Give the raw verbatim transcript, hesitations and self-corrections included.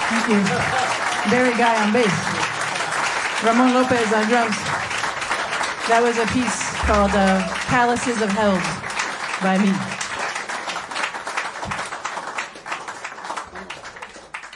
Thank you. Barry Guy on bass. Ramon Lopez on drums. That was a piece called uh, Palaces of Hell by me.